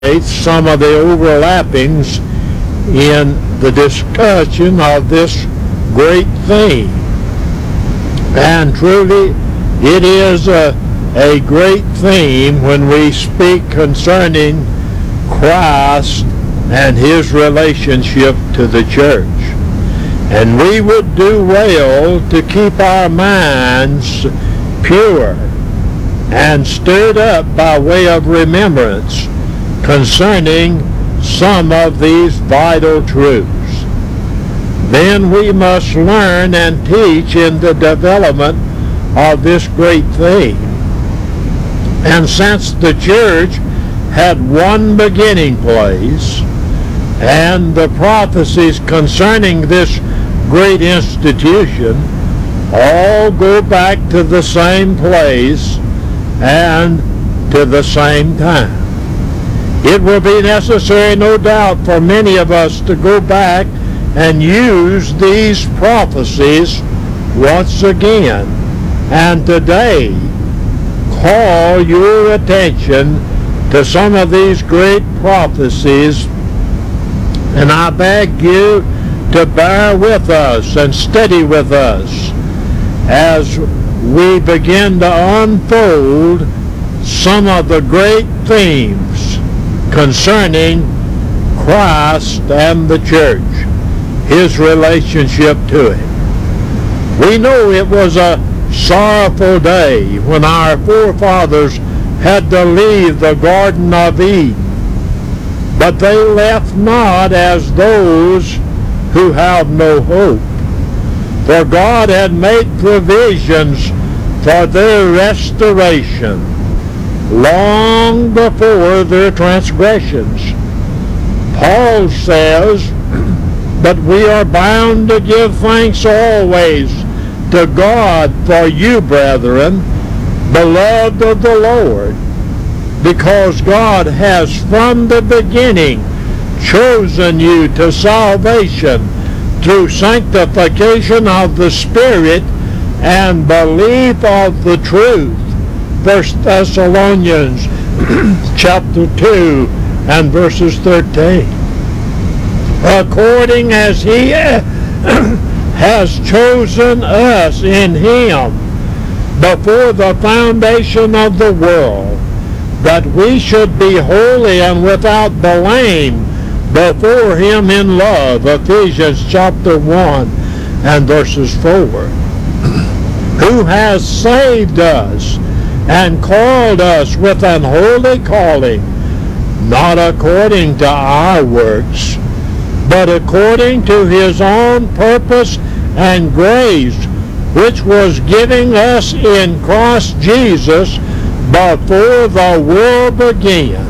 some of the overlappings in the discussion of this great theme. And truly, it is a great theme when we speak concerning Christ and his relationship to the church. And we would do well to keep our minds pure and stirred up by way of remembrance concerning some of these vital truths. Then we must learn and teach in the development of this great theme. And since the church had one beginning place, and the prophecies concerning this great institution all go back to the same place and to the same time, it will be necessary, no doubt, for many of us to go back and use these prophecies once again, and today call your attention to some of these great prophecies, and I beg you to bear with us and study with us as we begin to unfold some of the great themes concerning Christ and the church, his relationship to it. We know it was a sorrowful day when our forefathers had to leave the Garden of Eden, but they left not as those who have no hope, for God had made provisions for their restoration long before their transgressions. Paul says, "But we are bound to give thanks always to God for you, brethren, beloved of the Lord, because God has from the beginning chosen you to salvation through sanctification of the Spirit and belief of the truth." 1 Thessalonians chapter 2 and verses 13. According as he has chosen us in him before the foundation of the world, that we should be holy and without blame before him in love. Ephesians chapter 1 and verses 4. Who has saved us and called us with an holy calling, not according to our works, but according to his own purpose and grace, which was given us in Christ Jesus before the world began.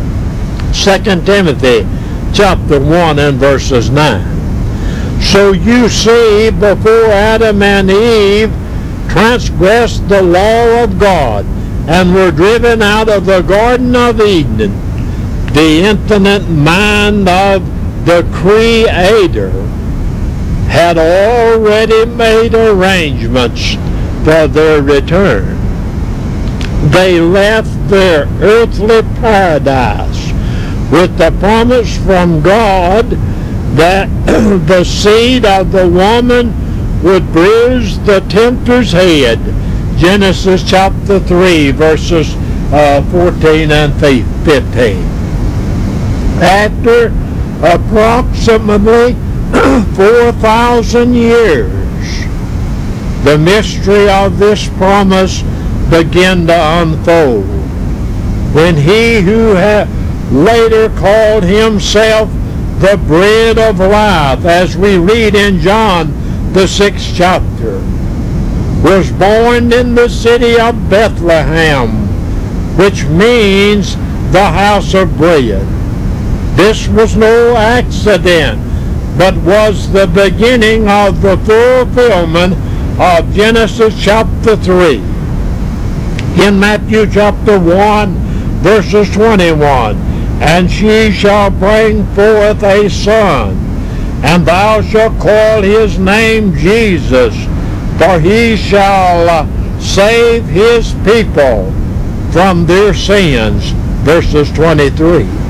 2 Timothy chapter 1 and verses 9. So you see, before Adam and Eve transgressed the law of God and were driven out of the Garden of Eden, the infinite mind of the Creator had already made arrangements for their return. They left their earthly paradise with the promise from God that the seed of the woman would bruise the tempter's head. Genesis chapter 3 verses 14 and 15. After approximately 4,000 years, the mystery of this promise began to unfold, when he who had later called himself the bread of life, as we read in John the 6th chapter, was born in the city of Bethlehem, which means the house of bread. This was no accident, but was the beginning of the fulfillment of Genesis chapter 3. In Matthew chapter 1, verses 21, and she shall bring forth a son, and thou shalt call his name Jesus, for he shall save his people from their sins. Verses 23.